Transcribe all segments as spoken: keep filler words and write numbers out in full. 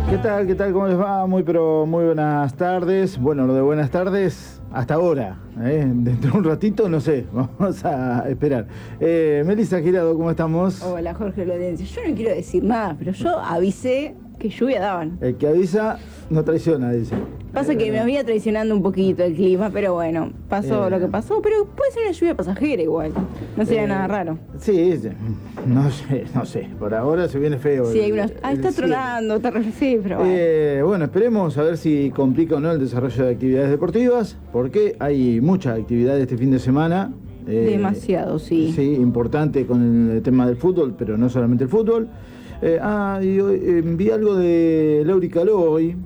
¿Qué tal? ¿Qué tal? ¿Cómo les va? Muy pero muy buenas tardes. Bueno, lo de buenas tardes hasta ahora. ¿eh? Dentro de un ratito, no sé, vamos a esperar. Eh, Melissa Girado, ¿cómo estamos? Hola, Jorge Lorenzo. Yo no quiero decir nada, pero yo avisé que lluvia daban. El que avisa no traiciona, dice. Pasa que me había traicionando un poquito el clima, pero bueno, pasó Eh. lo que pasó. Pero puede ser una lluvia pasajera igual. No sería Eh, nada raro. Sí, sí, no sé, no sé. Por ahora se viene feo. Sí, el- hay unos... Ah, el está cielo. tronando, está re... Sí, pero bueno. Eh, bueno, esperemos a ver si complica o no el desarrollo de actividades deportivas, porque hay mucha actividad este fin de semana. eh, Demasiado, sí. Sí, importante con el tema del fútbol, pero no solamente el fútbol. Eh, ah, y hoy, eh, vi algo de Lauri Caló hoy.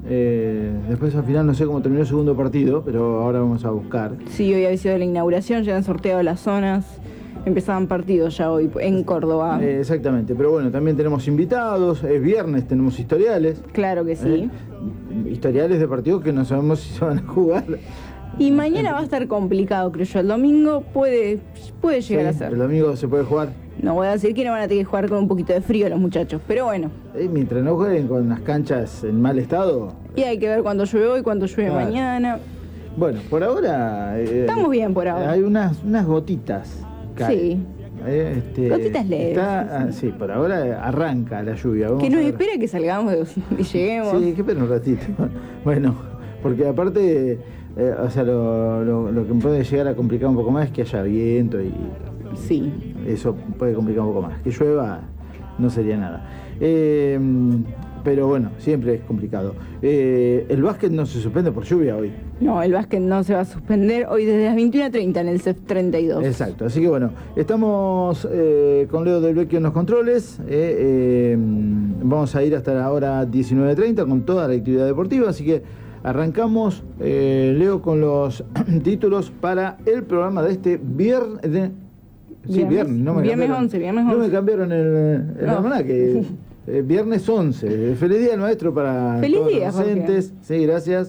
Eh, después al final no sé cómo terminó el segundo partido, pero ahora vamos a buscar. Sí, hoy había sido la inauguración, ya han sorteado las zonas. Empezaban partidos ya hoy en Córdoba. Eh, exactamente, pero bueno, también tenemos invitados, es viernes, tenemos historiales. Claro que sí. Eh, historiales de partidos que no sabemos si se van a jugar. Y mañana va a estar complicado, creo yo. El domingo puede, puede llegar Sí, a ser. el domingo se puede jugar. No voy a decir que no van a tener que jugar con un poquito de frío los muchachos, pero bueno. Eh, mientras no jueguen con las canchas en mal estado. Y hay que ver cuándo llueve hoy, cuándo llueve Claro. mañana. Bueno, por ahora. eh, Estamos bien por ahora. Hay unas, unas gotitas. caen. Sí. Eh, este, Gotitas leves, está- ah, sí, sí, por ahora arranca la lluvia. Vamos Que nos a ver. espera que salgamos de- y lleguemos. Sí, que espera un ratito. Bueno, porque aparte, eh, o sea, lo, lo, lo que puede llegar a complicar un poco más es que haya viento y Sí. eso puede complicar un poco más. Que llueva no sería nada. Eh, pero bueno, siempre es complicado. Eh, el básquet no se suspende por lluvia hoy. No, el básquet no se va a suspender hoy desde las veintiuna treinta en el C E F treinta y dos. Exacto, así que bueno, estamos eh, con Leo Del Vecchio en los controles. eh, eh, vamos a ir hasta la hora diecinueve treinta con toda la actividad deportiva, así que arrancamos, eh, Leo, con los títulos para el programa de este viernes. de- Sí, Viernes. viernes, no me Viernes cambiaron, once, viernes No me once. cambiaron el, el No. almanaque. Eh, viernes once. Feliz día del maestro para Feliz todos día, los Jorge. docentes. Sí, gracias.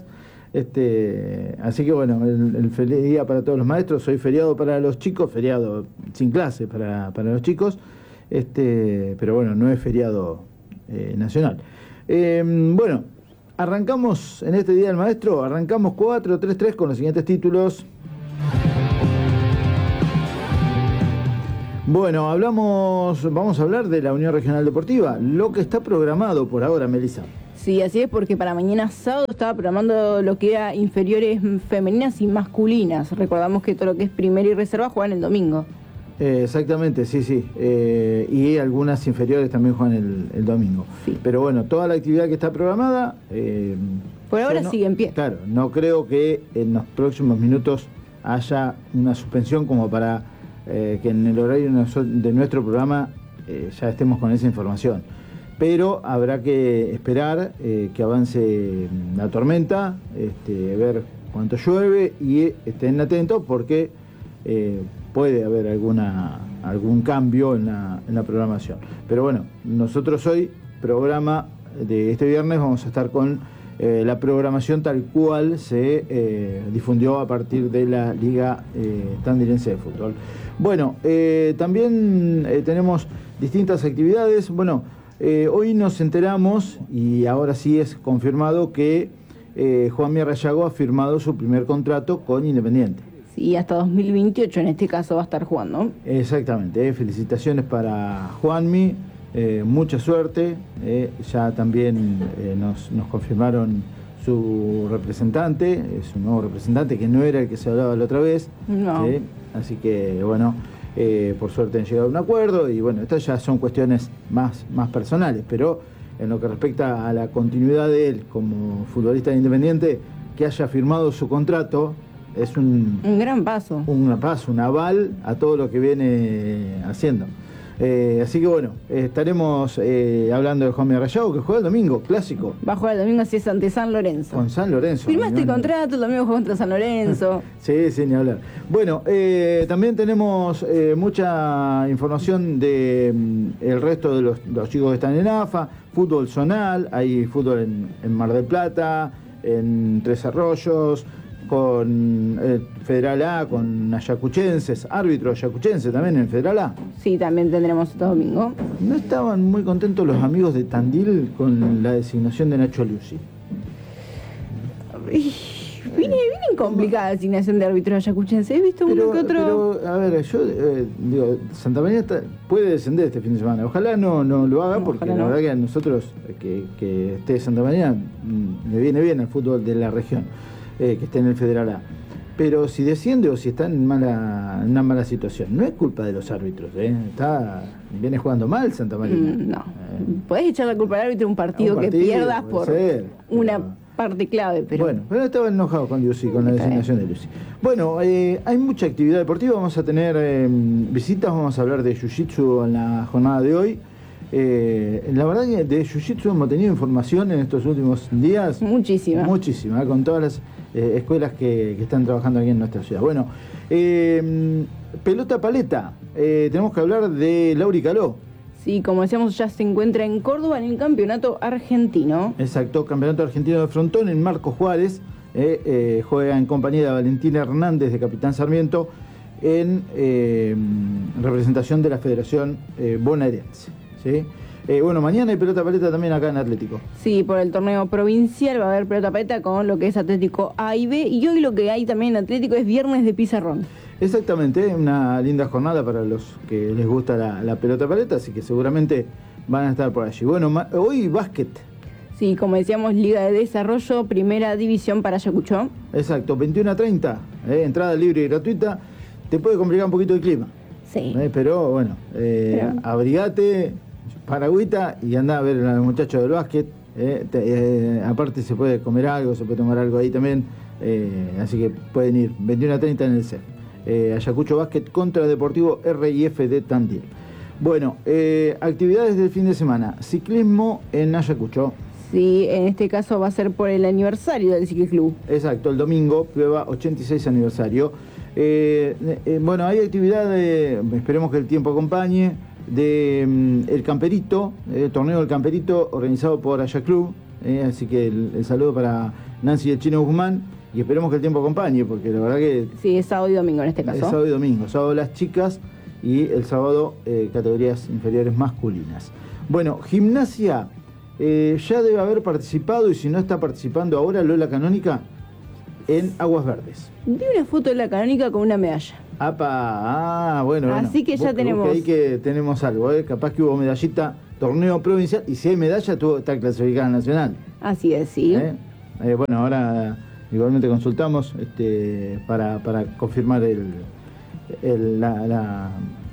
Este, así que bueno, el, el feliz día para todos los maestros. Hoy feriado para los chicos, feriado sin clase para, para los chicos. Este, pero bueno, no es feriado eh, nacional. Eh, bueno, arrancamos en este día del maestro, arrancamos cuatro tres tres con los siguientes títulos. Bueno, hablamos, vamos a hablar de la Unión Regional Deportiva, lo que está programado por ahora, Melissa. Sí, así es, porque para mañana sábado estaba programando lo que era inferiores femeninas y masculinas. Recordamos que todo lo que es primera y reserva juegan el domingo. Eh, exactamente, sí, sí. Eh, y algunas inferiores también juegan el, el domingo. Sí. Pero bueno, toda la actividad que está programada... eh, Por ahora yo no- sigue en pie. Claro, no creo que en los próximos minutos haya una suspensión como para eh, que en el horario noso- de nuestro programa eh, ya estemos con esa información. Pero habrá que esperar eh, que avance la tormenta, este, ver cuánto llueve y estén atentos porque eh, puede haber alguna, algún cambio en la, en la programación. Pero bueno, nosotros hoy, programa de este viernes, vamos a estar con eh, la programación tal cual se eh, difundió a partir de la Liga eh, Tandilense de Fútbol. Bueno, eh, también eh, tenemos distintas actividades. Bueno, eh, hoy nos enteramos, y ahora sí es confirmado, que eh, Juanmi Rayago ha firmado su primer contrato con Independiente. Sí, hasta dos mil veintiocho en este caso va a estar jugando. Exactamente, eh, felicitaciones para Juanmi, eh, mucha suerte. eh, ya también eh, nos, nos confirmaron su representante, es un nuevo representante que no era el que se hablaba la otra vez. No. eh, así que bueno, eh, por suerte han llegado a un acuerdo y bueno, estas ya son cuestiones más, más personales, pero en lo que respecta a la continuidad de él como futbolista de Independiente, que haya firmado su contrato, es un, Un gran paso. un paso, un aval a todo lo que viene haciendo. Eh, así que bueno, eh, estaremos eh, hablando de Juanmi Rayago, que juega el domingo, clásico, Va a jugar el domingo así es ante San Lorenzo. con San Lorenzo. Firmaste el ¿no? contrato, el domingo juega contra San Lorenzo. Sí, sí, ni hablar. Bueno, eh, también tenemos eh, mucha información de mm, el resto de los, los chicos que están en A F A, fútbol zonal, hay fútbol en, en Mar del Plata, en Tres Arroyos, con eh, Federal A, con ayacuchenses, árbitro ayacuchense también en Federal A. Sí, también tendremos este domingo. ¿No estaban muy contentos los amigos de Tandil con la designación de Nacho Lucy? Viene, viene complicada la asignación de árbitros ayacuchenses. He visto pero, uno que otro. Pero, a ver, yo eh, digo, Santa María está, puede descender este fin de semana. Ojalá no, no lo haga, no, porque la no. verdad que a nosotros, que, que esté Santa María, le viene bien al fútbol de la región, eh, que esté en el Federal A. Pero si desciende o si está en, mala, en una mala situación, no es culpa de los árbitros, ¿eh? Está, viene jugando mal Santa María. Mm, no. Eh. Podés echar la culpa al árbitro un partido, un partido que pierdas por ser, una pero... parte clave, pero... Bueno, pero estaba enojado con Lucy, con la designación de Lucy. Bueno, eh, hay mucha actividad deportiva, vamos a tener eh, visitas, vamos a hablar de Jiu-Jitsu en la jornada de hoy. Eh, la verdad que de Jiu-Jitsu hemos tenido información en estos últimos días. Muchísima. Muchísima, con todas las eh, escuelas que, que están trabajando aquí en nuestra ciudad. Bueno, eh, pelota paleta, eh, tenemos que hablar de Lauri Caló. Sí, como decíamos, ya se encuentra en Córdoba en el campeonato argentino. Exacto, campeonato argentino de frontón en Marcos Juárez. Eh, eh, juega en compañía de Valentina Hernández de Capitán Sarmiento en eh, representación de la Federación eh, Bonaerense. ¿Sí? Eh, bueno, mañana hay pelota paleta también acá en Atlético. Sí, por el torneo provincial va a haber pelota paleta con lo que es Atlético A y B. Y hoy lo que hay también en Atlético es viernes de pizarrón. Exactamente, una linda jornada para los que les gusta la, la pelota paleta, así que seguramente van a estar por allí. Bueno, hoy básquet. Sí, como decíamos, Liga de Desarrollo, Primera División para Ayacucho. Exacto, veintiuno a treinta, eh, entrada libre y gratuita. Te puede complicar un poquito el clima. Sí. Eh, pero bueno, eh, pero... abrigate, paragüita y andá a ver a los muchachos del básquet. Eh, te, eh, aparte se puede comer algo, se puede tomar algo ahí también. Eh, así que pueden ir, veintiuno a treinta en el C E F. Eh, Ayacucho Básquet contra Deportivo R I F de Tandil. Bueno, eh, actividades del fin de semana. Ciclismo en Ayacucho. Sí, en este caso va a ser por el aniversario del Cicloclub. Exacto, el domingo, prueba ochenta y seis aniversario. Eh, eh, bueno, hay actividad, de, esperemos que el tiempo acompañe, de um, el Camperito, el torneo del Camperito organizado por Ayaclub. Eh, así que el, el saludo para Nancy y el Chino Guzmán. Y esperemos que el tiempo acompañe, porque la verdad que... Sí, es sábado y domingo en este caso. Es sábado y domingo. Sábado las chicas y el sábado eh, categorías inferiores masculinas. Bueno, gimnasia eh, ya debe haber participado, y si no está participando ahora, Lola Canónica en Aguas Verdes. Vi una foto de la Canónica con una medalla. ¡Apa! Ah, bueno, Así bueno. que ya Busque, tenemos... busque ahí que tenemos algo, ¿eh? Capaz que hubo medallita, torneo provincial, y si hay medalla, tuvo, está clasificada nacional. Así es, sí. ¿Eh? Eh, bueno, ahora... Igualmente consultamos este, para, para confirmar el, el, la, la,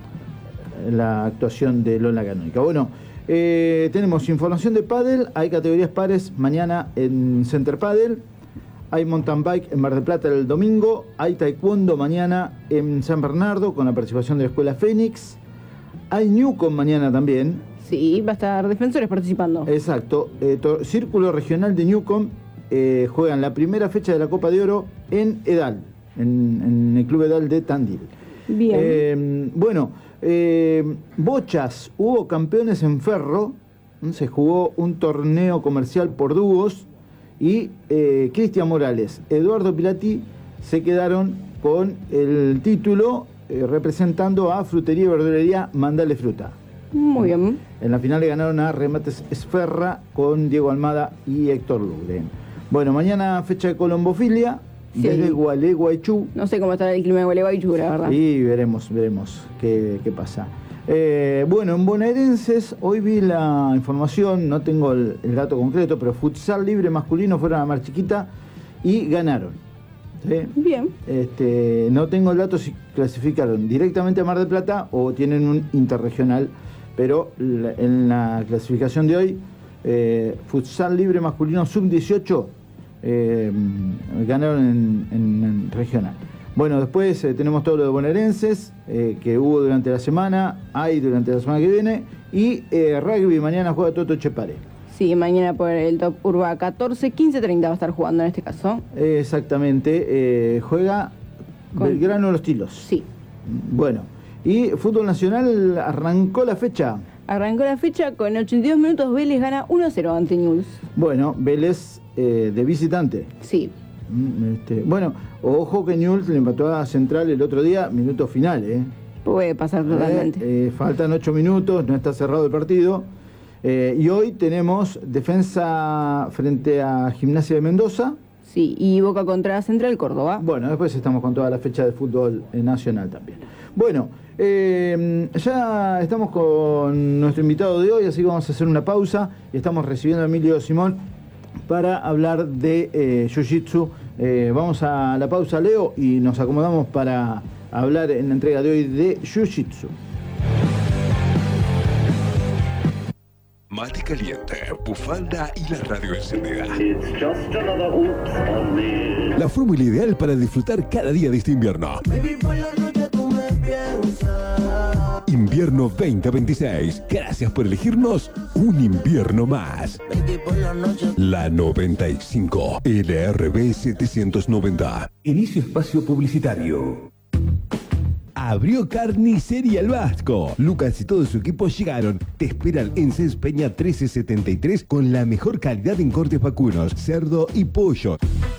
la actuación de Lola Canónica. Bueno, eh, tenemos información de pádel, hay categorías pares mañana en Center Padel, hay mountain bike en Mar del Plata el domingo, hay taekwondo mañana en San Bernardo con la participación de la Escuela Fénix, hay Newcom mañana también. Sí, va a estar Defensores participando. Exacto, eh, Círculo Regional de Newcom. Eh, juegan la primera fecha de la Copa de Oro en Edal, en, en el Club Edal de Tandil. Bien. Eh, bueno, eh, bochas, hubo campeones en Ferro, se jugó un torneo comercial por dúos y eh, Cristian Morales, Eduardo Pilati se quedaron con el título eh, representando a Frutería y Verdulería Mandale Fruta. Muy bien. En la final le ganaron a Remates Esferra con Diego Almada y Héctor Lugren. Bueno, mañana fecha de colombofilia, sí, desde Gualeguaychú. No sé cómo estará el clima de Gualeguaychú, la verdad. Y veremos, veremos qué, qué pasa. Eh, bueno, en bonaerenses, hoy vi la información, no tengo el, el dato concreto, pero futsal libre masculino fueron a Mar Chiquita y ganaron. ¿Sí? Bien. Este, no tengo el dato si clasificaron directamente a Mar del Plata o tienen un interregional, pero la, en la clasificación de hoy, eh, futsal libre masculino sub dieciocho eh, ganaron en, en, en regional. Bueno, después eh, tenemos todo lo de bonaerenses eh, que hubo durante la semana, hay durante la semana que viene, y eh, rugby, mañana juega Toto Chepare. Sí, mañana por el Top Urba catorce, quince treinta va a estar jugando en este caso. Eh, exactamente, eh, juega Con... Belgrano Los Tilos. Sí. Bueno, y fútbol nacional arrancó la fecha. Arrancó la fecha con ochenta y dos minutos, Vélez gana uno a cero ante Newell's. Bueno, Vélez eh, de visitante. Sí. Este, bueno, ojo que Newell's le empató a Central el otro día, minutos finales. ¿eh? Puede pasar totalmente. Eh, eh, faltan ocho minutos, no está cerrado el partido. Eh, y hoy tenemos defensa frente a Gimnasia de Mendoza. Sí, y Boca contra Central Córdoba. Bueno, después estamos con toda la fecha de fútbol nacional también. Bueno, eh, ya estamos con nuestro invitado de hoy, así que vamos a hacer una pausa y estamos recibiendo a Emilio Simón para hablar de eh, Jiu-Jitsu. Eh, vamos a la pausa, Leo, y nos acomodamos para hablar en la entrega de hoy de Jiu-Jitsu. Mate caliente, bufanda y la radio encendida. La fórmula ideal para disfrutar cada día de este invierno. Invierno veinte veintiséis. Gracias por elegirnos un invierno más. La noventa y cinco, L R B setecientos noventa. Inicio espacio publicitario. Abrió Carnicería El Vasco. Lucas y todo su equipo llegaron. Te esperan en Cés Peña trece setenta y tres con la mejor calidad en cortes vacunos, cerdo y pollo.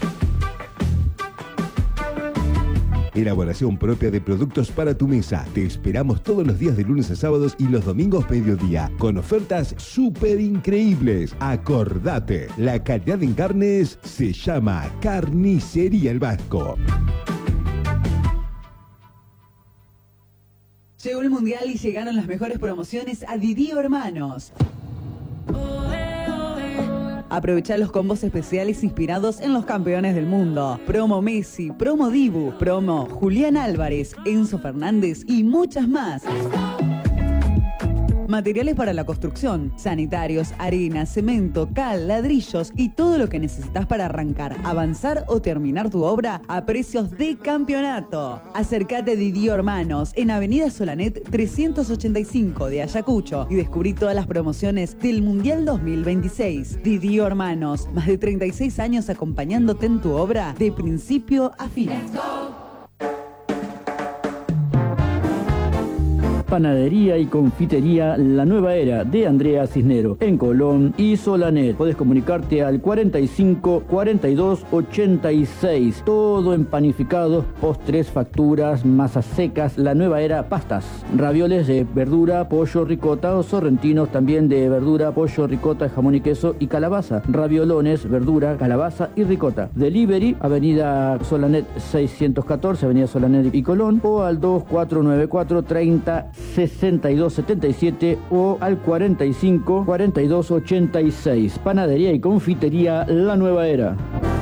Elaboración propia de productos para tu mesa. Te esperamos todos los días de lunes a sábados y los domingos mediodía, con ofertas súper increíbles. Acordate, la calidad en carnes se llama Carnicería El Vasco. Llegó el Mundial y llegaron las mejores promociones a Didío Hermanos. Aprovecha los combos especiales inspirados en los campeones del mundo. Promo Messi, promo Dibu, promo Julián Álvarez, Enzo Fernández y muchas más. Materiales para la construcción, sanitarios, arena, cemento, cal, ladrillos y todo lo que necesitas para arrancar, avanzar o terminar tu obra a precios de campeonato. Acércate a Didío Hermanos en Avenida Solanet trescientos ochenta y cinco de Ayacucho y descubrí todas las promociones del Mundial dos mil veintiséis. Didío Hermanos, más de treinta y seis años acompañándote en tu obra de principio a fin. Panadería y confitería La Nueva Era de Andrea Cisnero en Colón y Solanet. Puedes comunicarte al cuarenta y cinco cuarenta y dos ochenta y seis. Todo en panificados, postres, facturas, masas secas. La Nueva Era, pastas, ravioles de verdura, pollo, ricota o sorrentinos también de verdura, pollo, ricota, jamón y queso y calabaza. Raviolones, verdura, calabaza y ricota. Delivery, Avenida Solanet seiscientos catorce, Avenida Solanet y Colón, o al dos cuatro nueve cuatro treinta sesenta y dos setenta y siete o al cuarenta y cinco cuarenta y dos ochenta y seis. Panadería y confitería La Nueva Era.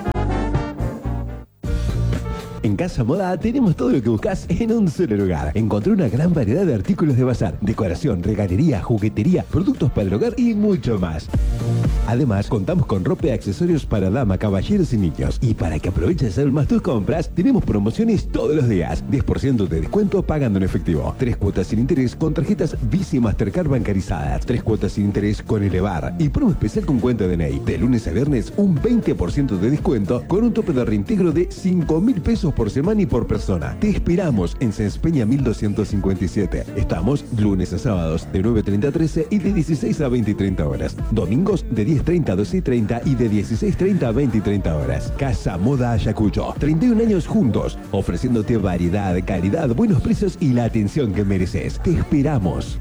En Casa Moda tenemos todo lo que buscas en un solo lugar. Encontré una gran variedad de artículos de bazar, decoración, regalería, juguetería, productos para el hogar y mucho más. Además, contamos con ropa y accesorios para dama, caballeros y niños. Y para que aproveches aún más tus compras, tenemos promociones todos los días. diez por ciento de descuento pagando en efectivo. Tres cuotas sin interés con tarjetas Visa y Mastercard bancarizadas. Tres cuotas sin interés con Elevar. Y promo especial con cuenta de N E I. De lunes a viernes, un veinte por ciento de descuento con un tope de reintegro de cinco mil pesos por semana y por persona. Te esperamos en Cés Peña mil doscientos cincuenta y siete. Estamos lunes a sábados de nueve treinta a trece y de dieciséis a veinte y treinta horas. Domingos de diez treinta a doce y treinta y de dieciséis treinta a veinte y treinta horas. Casa Moda Ayacucho. treinta y un años juntos, ofreciéndote variedad, calidad, buenos precios y la atención que mereces. Te esperamos.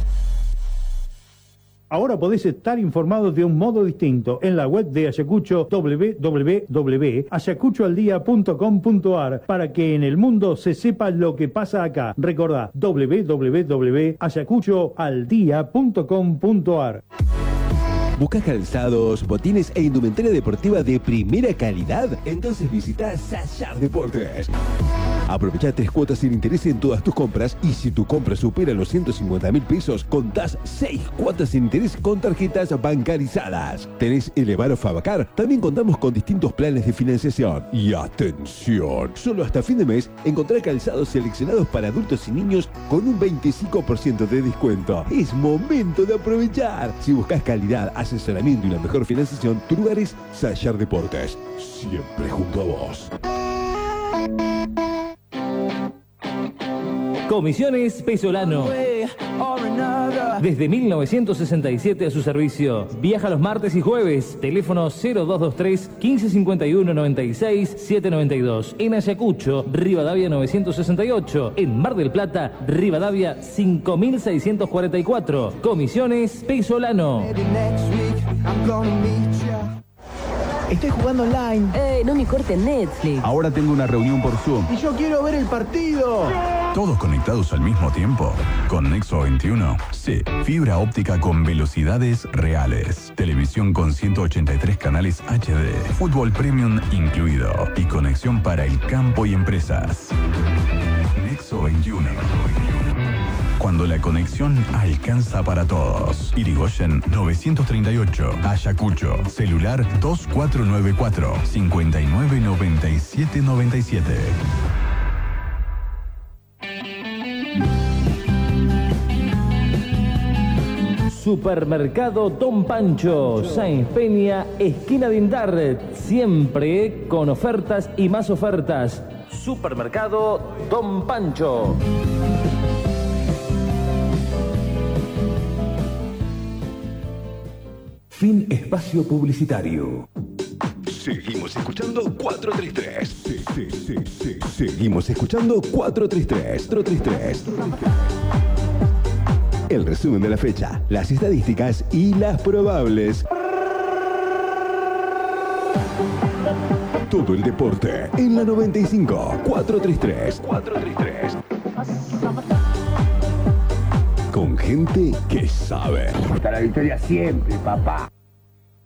Ahora podés estar informado de un modo distinto en la web de Ayacucho, doble u doble u doble u punto ayacucho al día punto com punto a r, para que en el mundo se sepa lo que pasa acá. Recordá, doble u doble u doble u punto ayacucho al día punto com punto a r. ¿Buscas calzados, botines e indumentaria deportiva de primera calidad? Entonces visita Sayar Deportes. Aprovecha tres cuotas sin interés en todas tus compras y si tu compra supera los ciento cincuenta mil pesos, contás seis cuotas sin interés con tarjetas bancarizadas. ¿Tenés Elevar o Fabacar? También contamos con distintos planes de financiación. Y atención, solo hasta fin de mes encontrá calzados seleccionados para adultos y niños con un veinticinco por ciento de descuento. Es momento de aprovechar. Si buscas calidad, asesoramiento y la mejor financiación, tu lugar es Sayar Deportes. Siempre junto a vos. Comisiones Pesolano. Desde mil novecientos sesenta y siete a su servicio. Viaja los martes y jueves. Teléfono cero dos dos tres, quince cincuenta y uno, noventa y seis, setecientos noventa y dos. En Ayacucho, Rivadavia novecientos sesenta y ocho. En Mar del Plata, Rivadavia cinco mil seiscientos cuarenta y cuatro. Comisiones Pesolano. Estoy jugando online. Eh, no me cortes Netflix. Ahora tengo una reunión por Zoom. Y yo quiero ver el partido. ¿Todos conectados al mismo tiempo? Con Nexo veintiuno, sí. Fibra óptica con velocidades reales. Televisión con ciento ochenta y tres canales H D. Fútbol Premium incluido. Y conexión para el campo y empresas. Nexo veintiuno. Cuando la conexión alcanza para todos. Irigoyen novecientos treinta y ocho. Ayacucho. Celular dos cuatro nueve cuatro, cinco nueve nueve siete nueve siete. Supermercado Don Pancho, Sáenz Peña, esquina Dindar, siempre con ofertas y más ofertas. Supermercado Don Pancho. Fin espacio publicitario. Seguimos escuchando cuatro tres tres. Sí, sí, sí, sí. Seguimos escuchando cuatro tres tres. cuatro tres tres. El resumen de la fecha, las estadísticas y las probables. Todo el deporte en la noventa y cinco. cuatro tres tres. cuatro tres tres. Con gente que sabe. Hasta la victoria siempre, papá.